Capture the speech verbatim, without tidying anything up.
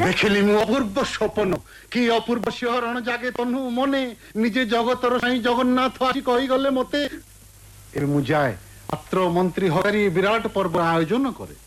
ଦେଖିଲି ମୁଁ ଅପୂର୍ବ ସ୍ୱପ୍ନ କି ଅପୂର୍ବ ଶିହରଣ ଜାଗେ ତନୁ ମନେ ନିଜେ ଜଗତର ସାଇଁ ଜଗନ୍ନାଥ ଆସି କହିଗଲେ ମତେ ଏବେ ମୁଁ ଯାଏ ପାତ୍ର ମନ୍ତ୍ରୀ ହକାରି ବିରାଟ ପର୍ବ ଆୟୋଜନ କରେ।